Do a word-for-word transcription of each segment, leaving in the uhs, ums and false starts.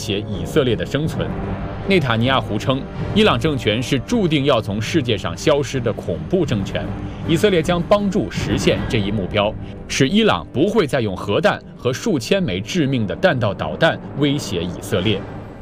胁以色列的生存。内塔尼亚胡称，伊朗政权是注定要从世界上消失的恐怖政权，以色列将帮助实现这一目标，使伊朗不会再用核弹和数千枚致命的弹道导弹威胁以色列。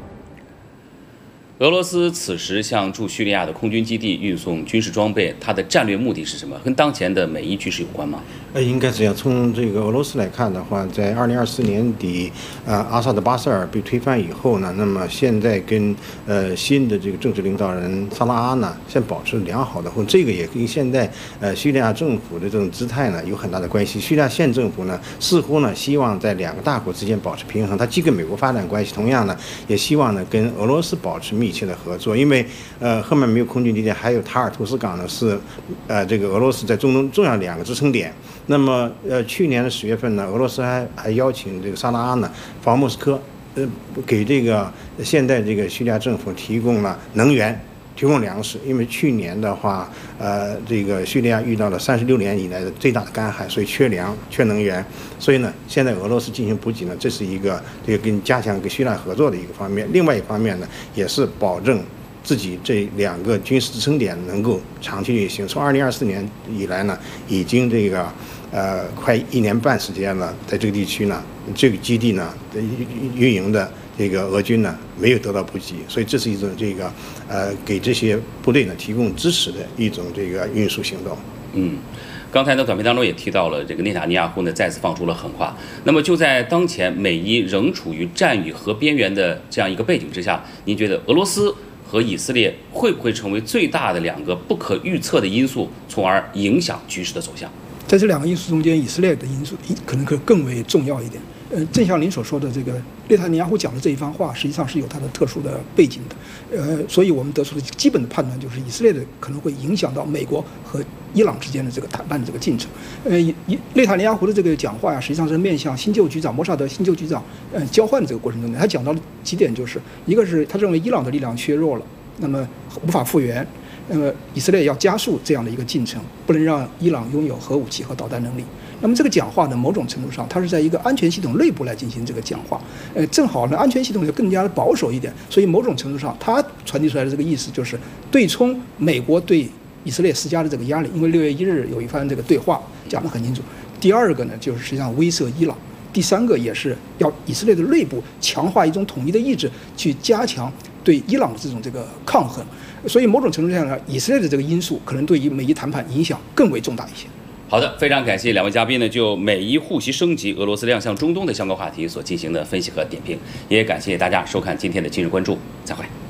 俄罗斯此时向驻叙利亚的空军基地运送军事装备，它的战略目的是什么？跟当前的美伊局势有关吗？ 呃，应该这样。从这个俄罗斯来看的话，在二零二四年底，呃，阿萨德巴塞尔被推翻以后呢，那么现在跟呃新的这个政治领导人萨拉阿呢，先保持良好的或这个也跟现在呃叙利亚政府的这种姿态呢有很大的关系。叙利亚现政府呢，似乎呢希望在两个大国之间保持平衡，它既跟美国发展关系，同样呢也希望呢跟俄罗斯保持密切的合作，因为呃赫曼没有空军基地，还有塔尔图斯港呢是呃这个俄罗斯在中东重要两个支撑点。那么呃去年的十月份呢，俄罗斯还还邀请这个萨拉阿呢访莫斯科，呃给这个现在这个叙利亚政府提供了能源。提供粮食，因为去年的话，呃，这个叙利亚遇到了三十六年以来的最大的干旱，所以缺粮、缺能源，所以呢，现在俄罗斯进行补给呢，这是一个这个跟加强跟叙利亚合作的一个方面。另外一方面呢，也是保证自己这两个军事支撑点能够长期运行。从二零二四年以来呢，已经这个呃快一年半时间了，在这个地区呢，这个基地呢运营的。这个俄军呢没有得到补给，所以这是一种这个呃给这些部队呢提供支持的一种这个运输行动。 嗯，刚才呢短片当中也提到了这个内塔尼亚胡呢再次放出了狠话。那么就在当前美伊仍处于战与和边缘的这样一个背景之下，您觉得俄罗斯和以色列会不会成为最大的两个不可预测的因素，从而影响局势的走向？ 在这两个因素中间，以色列的因素可能可更为重要一点。呃，正像您所说的，这个内塔尼亚胡讲的这一番话，实际上是有它的特殊的背景的。呃，所以我们得出的基本的判断就是，以色列的可能会影响到美国和伊朗之间的这个谈判的这个进程。呃，内塔尼亚胡的这个讲话呀，实际上是面向新旧局长摩萨德新旧局长呃交换的这个过程中间，他讲到了几点，就是一个是他认为伊朗的力量削弱了，那么无法复原。那么以色列要加速这样的一个进程，不能让伊朗拥有核武器和导弹能力。那么这个讲话呢，某种程度上，它是在一个安全系统内部来进行这个讲话。呃，正好呢，安全系统就更加的保守一点，所以某种程度上，它传递出来的这个意思就是对冲美国对以色列施加的这个压力。因为六月一日有一番这个对话讲得很清楚。第二个呢，就是实际上威慑伊朗。第三个也是要以色列的内部强化一种统一的意志，去加强对伊朗的这种这个抗衡。所以某种程度上呢，以色列的这个因素可能对于美伊谈判影响更为重大一些。 好的，非常感谢两位嘉宾呢就美伊互袭升级、俄罗斯亮相中东的相关话题所进行的分析和点评，也感谢大家收看今天的今日关注，再会。